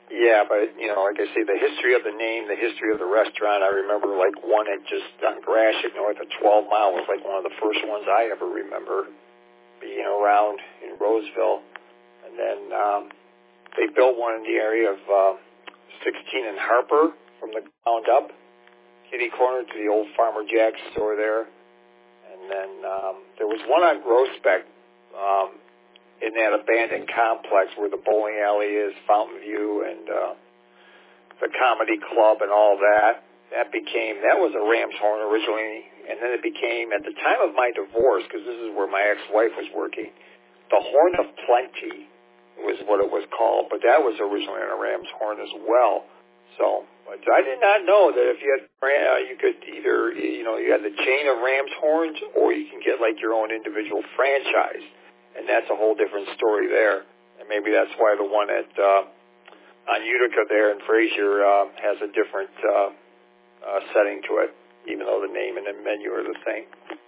Yeah, but, like I say, the history of the name, the history of the restaurant, I remember, like, one at just on Gratiot, north of 12 Mile, was, like, one of the first ones I ever remember being around in Roseville. And then they built one in the area of 16 and Harper from the ground up, kitty corner to the old Farmer Jack's store there. And then there was one on Groesbeck, in that abandoned complex where the bowling alley is, Fountain View, and the comedy club and all that. That was a Ram's Horn originally, and then it became, at the time of my divorce, because this is where my ex-wife was working, the Horn of Plenty was what it was called, but that was originally on a Ram's Horn as well. So, but I did not know that if you had, you could either, you had the chain of Ram's Horns, or you can get like your own individual franchise. And that's a whole different story there. And maybe that's why the one at on Utica there in Fraser has a different setting to it, even though the name and the menu are the same.